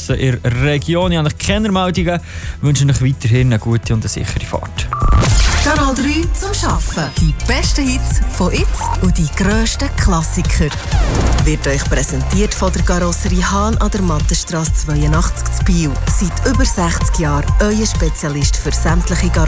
Strassen in der Region. Ich habe euch Kennermeldungen, wünsche euch weiterhin eine gute und eine sichere Fahrt. Kanal 3 zum Arbeiten. Die besten Hits von jetzt und die grössten Klassiker. Wird euch präsentiert von der Karosserie Hahn an der Mattenstrasse 82 zu Biel. Seit über 60 Jahren euer Spezialist für sämtliche